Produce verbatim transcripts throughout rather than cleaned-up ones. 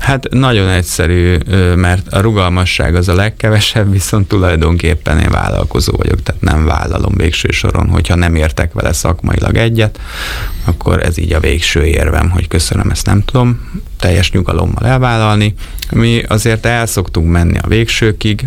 Hát nagyon egyszerű, mert a rugalmasság az a legkevesebb, viszont tulajdonképpen én vállalkozó vagyok, tehát nem vállalom végső soron, hogyha nem értek vele szakmailag egyet, akkor ez így a végső érvem, hogy köszönöm, ezt nem tudom teljes nyugalommal elvállalni. Mi azért el szoktunk menni a végsőkig,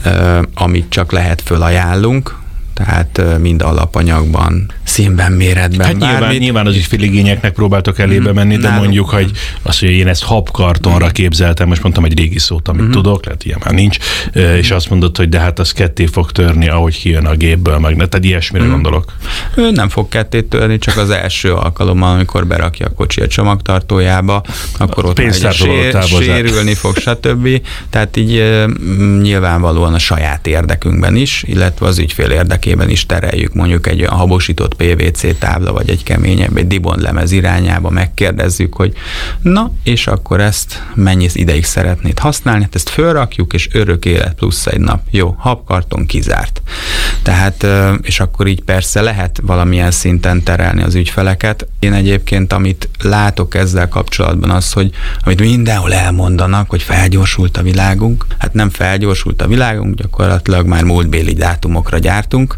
amit csak lehet fölajánlunk, tehát mind alapanyagban, színben, méretben, hát bármit. Nyilván, nyilván az ügyféligényeknek próbáltok elébe menni, de Nálunk. mondjuk, hogy azt, hogy én ezt habkartonra képzeltem, most mondtam egy régi szót, amit uh-huh. tudok, lehet ilyen már nincs, és azt mondod, hogy de hát az ketté fog törni, ahogy kijön a gépből, meg ne, tehát ilyesmire uh-huh. gondolok. Ő nem fog ketté törni, csak az első alkalommal, amikor berakja a kocsi a csomagtartójába, akkor ott már sér, sérülni fog, stb. Tehát így e, nyilvánvalóan a saját érdekünkben is, illetve az ügyfél érdekében is tereljük mondjuk egy olyan habosított pé vé cé tábla, vagy egy keményebb, egy dibondlemez irányába, megkérdezzük, hogy na, és akkor ezt mennyi ideig szeretnéd használni, hát ezt fölrakjuk, és örök élet plusz egy nap. Jó, habkarton kizárt. Tehát, és akkor így persze lehet valamilyen szinten terelni az ügyfeleket. Én egyébként, amit látok ezzel kapcsolatban az, hogy amit mindenhol elmondanak, hogy felgyorsult a világunk, hát nem felgyorsult a világunk, gyakorlatilag már múltbéli dátumokra gyártunk.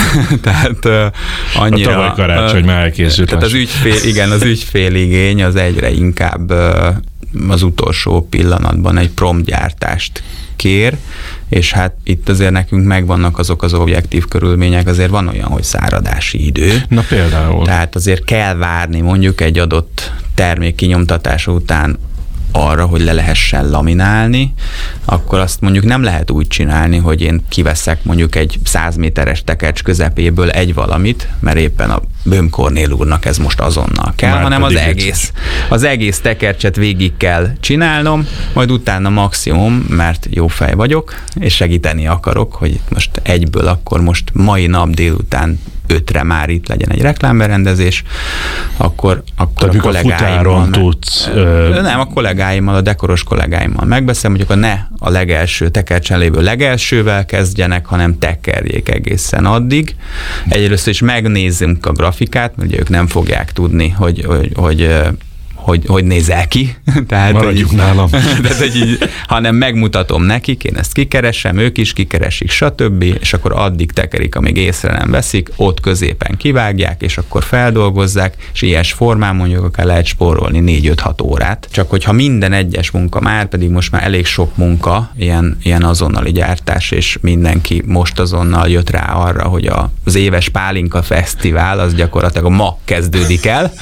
Tehát uh, annyira... A tavaly karácsony uh, már elkészült. Tehát az ügyfél, igen, az ügyféligény az egyre inkább uh, az utolsó pillanatban egy prompt gyártást kér, és hát itt azért nekünk megvannak azok az objektív körülmények, azért van olyan, hogy száradási idő. Na például. Tehát azért kell várni mondjuk egy adott termék kinyomtatása után arra, hogy le lehessen laminálni, akkor azt mondjuk nem lehet úgy csinálni, hogy én kiveszek mondjuk egy száz méteres tekercs közepéből egy valamit, mert éppen a Böhm Kornél úrnak ez most azonnal kell, már hanem az egész, az egész tekercset végig kell csinálnom, majd utána maximum, mert jó fej vagyok, és segíteni akarok, hogy itt most egyből akkor most mai nap délután ötre már itt legyen egy reklámberendezés, akkor, akkor a kollégáimmal... Meg, tudsz, ö... Nem, a kollégáimmal, a dekoros kollégáimmal megbeszélem, hogy akkor ne a legelső tekercsen lévő legelsővel kezdjenek, hanem tekerjék egészen addig. Egyrészt is megnézzünk a grafikát, mert ugye ők nem fogják tudni, hogy, hogy, hogy Hogy, hogy nézel ki. Tehát, maradjuk hogy, nálam. Tehát, hogy így, hanem megmutatom nekik, én ezt kikeresem, ők is kikeresik, stb. És akkor addig tekerik, amíg észre nem veszik, ott középen kivágják, és akkor feldolgozzák, és ilyes formán mondjuk akár lehet spórolni négy-öt-hat órát. Csak hogyha minden egyes munka, már pedig most már elég sok munka, ilyen, ilyen azonnali gyártás, és mindenki most azonnal jött rá arra, hogy az éves Pálinka Fesztivál az gyakorlatilag ma kezdődik el.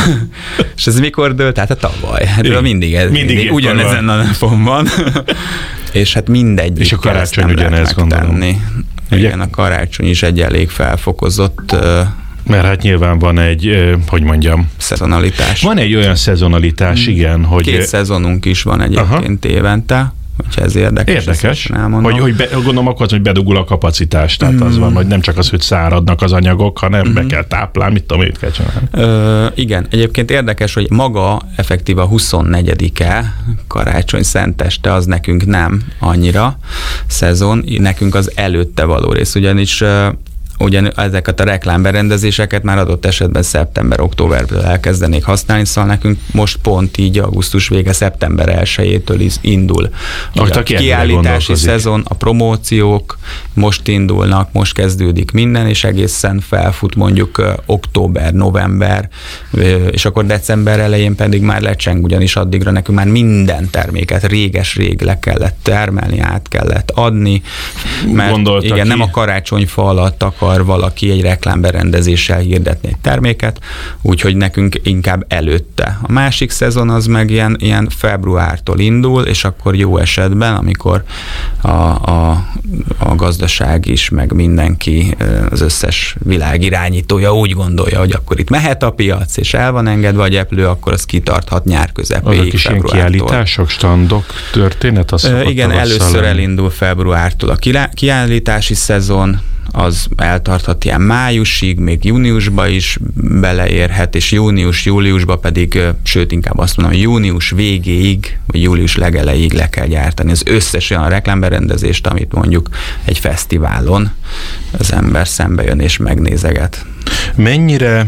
És ez mikor dőlt, tehát a tavaly. Hát mindig, mindig, mindig, mindig ugyanezen a napon van. És hát mindegy. És a karácsony ugyanez, gondolom. Igen, a karácsony is egy elég felfokozott... Mert hát nyilván van egy, hogy mondjam... Szezonalitás. Van egy olyan szezonalitás, hmm. igen, hogy... Két szezonunk is van egyébként aha. évente. Hogyha ez érdekes. Érdekes, hogy, hogy be, gondolom akkor az, hogy bedugul a kapacitás, tehát mm. az van, hogy nem csak az, hogy száradnak az anyagok, hanem mm. be kell táplálni, mit tudom, mit kell csinálni. Ö, igen, egyébként érdekes, hogy maga effektív a huszonnegyedike karácsony szenteste, az nekünk nem annyira szezon, nekünk az előtte való rész, ugyanis ugyan ezeket a reklámberendezéseket már adott esetben szeptember-októberből elkezdenék használni, szóval nekünk most pont így augusztus vége, szeptember elsejétől indul. A kiállítási szezon, a promóciók most indulnak, most kezdődik minden, és egészen felfut mondjuk október, november, és akkor december elején pedig már lecseng, ugyanis addigra nekünk már minden terméket réges-rég le kellett termelni, át kellett adni, mert gondolta igen, ki. Nem a karácsonyfa alatt akar valaki egy reklámberendezéssel hirdetni egy terméket, úgyhogy nekünk inkább előtte. A másik szezon az meg ilyen, ilyen februártól indul, és akkor jó esetben, amikor a, a, a gazdaság is, meg mindenki, az összes világ irányítója úgy gondolja, hogy akkor itt mehet a piac, és el van engedve a gyeplő, akkor az kitarthat nyár közepéig. Azok is ilyen kiállítások, standok, történet? Az uh, igen, először elindul februártól a kiállítási szezon, az eltarthat ilyen májusig, még júniusba is beleérhet, és június-júliusba pedig, sőt inkább azt mondom, június végéig, vagy július legelejéig le kell gyártani az összes olyan reklámberendezést, amit mondjuk egy fesztiválon az ember szembe jön és megnézeget. Mennyire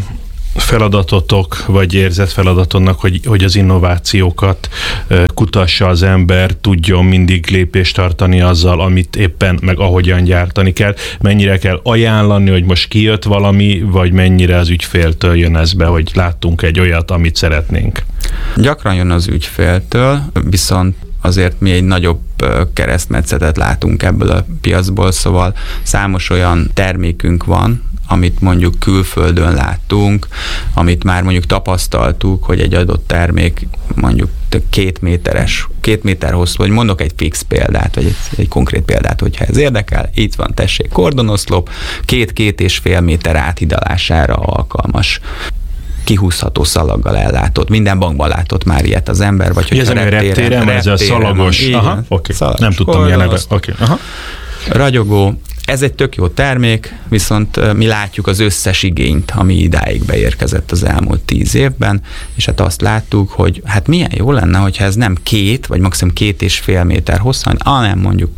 feladatotok, vagy érzett feladatonnak, hogy, hogy az innovációkat kutassa az ember, tudjon mindig lépést tartani azzal, amit éppen, meg ahogyan gyártani kell. Mennyire kell ajánlani, hogy most kijött valami, vagy mennyire az ügyféltől jön ez be, hogy láttunk egy olyat, amit szeretnénk? Gyakran jön az ügyféltől, viszont azért mi egy nagyobb keresztmetszetet látunk ebből a piacból, szóval számos olyan termékünk van, amit mondjuk külföldön láttunk, amit már mondjuk tapasztaltuk, hogy egy adott termék mondjuk két méteres, két méter hosszú, vagy mondok egy fix példát, vagy egy, egy konkrét példát, hogyha ez érdekel, itt van, tessék, kordonoszlop, két-két és fél méter áthidalására alkalmas, kihúzható szalaggal ellátott. Minden bankban látott már ilyet az ember, vagy hogy ez a reptéren, ez a szalagos. Igen, aha, okay. szalagos nem tudtam ilyen neve. Okay. Aha. Ragyogó. Ez egy tök jó termék, viszont mi látjuk az összes igényt, ami idáig beérkezett az elmúlt tíz évben, és hát azt láttuk, hogy hát milyen jó lenne, hogyha ez nem két, vagy maximum két és fél méter hosszan, hanem mondjuk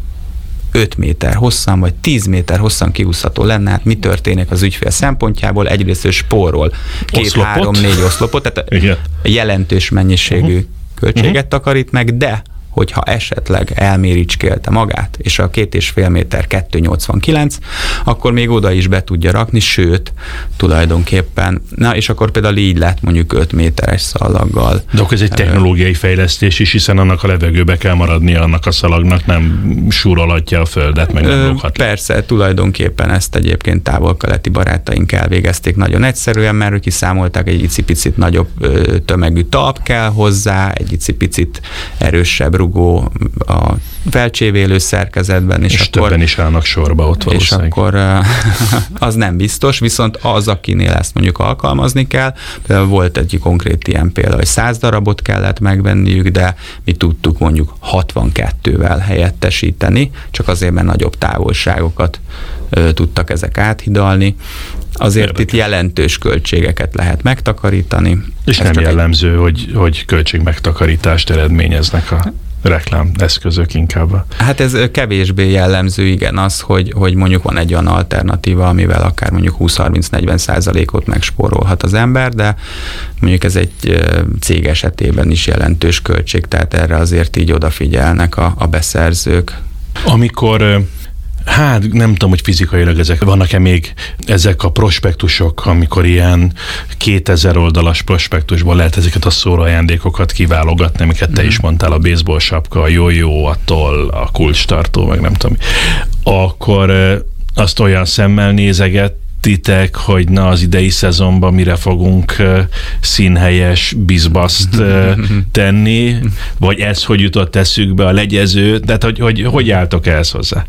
öt méter hosszan, vagy tíz méter hosszan kihúzható lenne, hát mi történik az ügyfél szempontjából? Egyrészt ő spórol két-három-négy oszlopot, tehát igen. jelentős mennyiségű uh-huh. költséget uh-huh. takarít meg, de hogyha esetleg elméricskélte magát, és a két és fél méter kettő nyolcvankilenc, akkor még oda is be tudja rakni, sőt, tulajdonképpen, na és akkor például így lett mondjuk öt méteres szalaggal. De akkor ez egy technológiai fejlesztés is, hiszen annak a levegőbe kell maradnia annak a szalagnak, nem súrolatja a földet, meg nem lóghat. Persze, tulajdonképpen ezt egyébként távol-keleti barátaink elvégezték nagyon egyszerűen, mert ők kiszámolták, egy icipicit nagyobb tömegű talp kell hozzá, egy icipicit erősebb rugó a felcsévélő szerkezetben. És, és akkor, többen is állnak sorba ott valószínűleg. És akkor az nem biztos, viszont az, akinél ezt mondjuk alkalmazni kell, például volt egy konkrét ilyen példa, hogy száz darabot kellett megvenniük, de mi tudtuk mondjuk hatvankettővel helyettesíteni, csak azért, mert nagyobb távolságokat ö, tudtak ezek áthidalni. Azért Érdekes. Itt jelentős költségeket lehet megtakarítani. És ez nem jellemző, egy... hogy, hogy költségmegtakarítást eredményeznek a reklám eszközök inkább. Hát ez kevésbé jellemző, igen, az, hogy, hogy mondjuk van egy olyan alternatíva, amivel akár mondjuk húsz-harminc-negyven százalékot megspórolhat az ember, de mondjuk ez egy cég esetében is jelentős költség, tehát erre azért így odafigyelnek a, a beszerzők. Amikor hát nem tudom, hogy fizikailag ezek vannak-e még ezek a prospektusok, amikor ilyen kétezer oldalas prospektusból lehet ezeket a szórajándékokat kiválogatni, amiket te mm. is mondtál, a baseball sapka, a jó-jó, a toll, a kulcstartó, meg nem tudom. Akkor azt olyan szemmel nézeget, titek, hogy na az idei szezonban mire fogunk uh, színhelyes bizbaszt uh, tenni, vagy ez hogy jutott eszükbe, a legyező, tehát hogy, hogy, hogy álltok ehhez hozzá?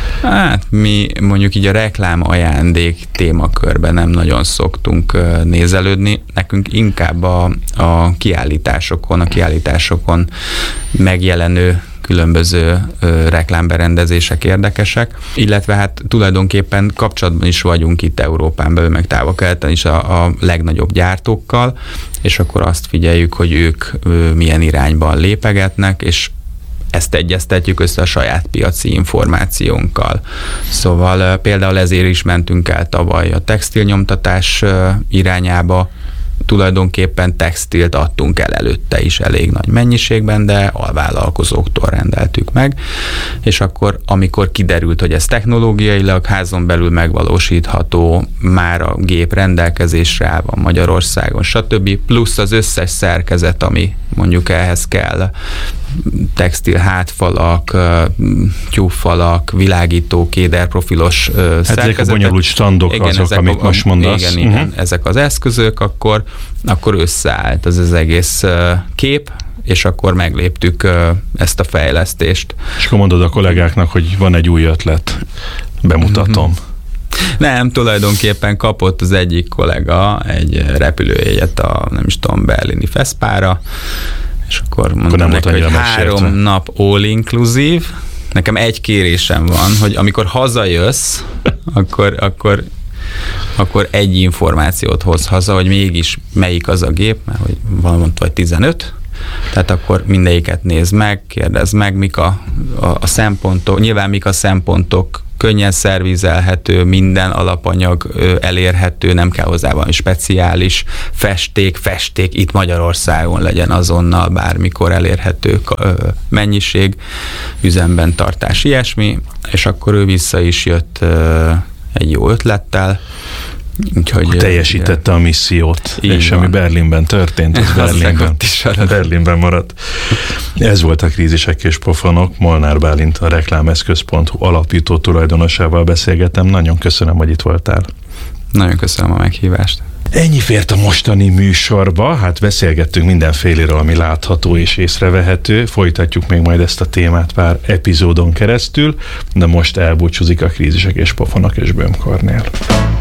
Hát mi mondjuk így a reklám ajándék témakörben nem nagyon szoktunk uh, nézelődni, nekünk inkább a, a kiállításokon, a kiállításokon megjelenő különböző ö, reklámberendezések érdekesek, illetve hát tulajdonképpen kapcsolatban is vagyunk itt Európán belül, meg távol-keleten is a, a legnagyobb gyártókkal, és akkor azt figyeljük, hogy ők ö, milyen irányban lépegetnek, és ezt egyeztetjük össze a saját piaci információnkkal. Szóval ö, például ezért is mentünk el tavaly a textilnyomtatás ö, irányába, tulajdonképpen textilt adtunk el előtte is elég nagy mennyiségben, de alvállalkozóktól rendeltük meg, és akkor, amikor kiderült, hogy ez technológiailag házon belül megvalósítható, már a gép rendelkezésre áll van Magyarországon, stb., plusz az összes szerkezet, ami mondjuk ehhez kell, textil hátfalak, tyúffalak, világító, kéderprofilos hát szerkezetek. Ezek a bonyolult standok igen, azok, amit a, most mondasz. Igen, uh-huh. igen, ezek az eszközök, akkor, akkor összeállt az az egész kép, és akkor megléptük ezt a fejlesztést. És akkor mondod a kollégáknak, hogy van egy új ötlet, bemutatom. Uh-huh. Nem, tulajdonképpen kapott az egyik kollega egy repülőjegyet a, nem is tudom, berlini Feszpára, és akkor mondtam akkor neki, hogy három meséltve. Nap all-inclusive. Nekem egy kérésem van, hogy amikor hazajössz, akkor, akkor, akkor egy információt hoz haza, hogy mégis melyik az a gép, mert hogy valamint vagy tizenöt, tehát akkor mindegyiket nézd meg, kérdezd meg, mik a, a, a szempontok, nyilván mik a szempontok könnyen szervizelhető, minden alapanyag elérhető, nem kell hozzá valami speciális festék, festék itt Magyarországon legyen azonnal bármikor elérhető mennyiség, üzemben tartás, ilyesmi, és akkor ő vissza is jött egy jó ötlettel. Úgyhogy teljesítette a missziót, és van. Ami Berlinben történt, az Berlinben, Berlinben maradt. Ez volt a Krízisek és Pofonok. Molnár Bálint, a reklámeszköz pont hu alapító tulajdonosával beszélgetem. Nagyon köszönöm, hogy itt voltál. Nagyon köszönöm a meghívást. Ennyi fért a mostani műsorba, hát beszélgettünk mindenféléről, ami látható és észrevehető, folytatjuk még majd ezt a témát pár epizódon keresztül, de most elbúcsúzik a Krízisek és Pofonok és Böhm Kornél.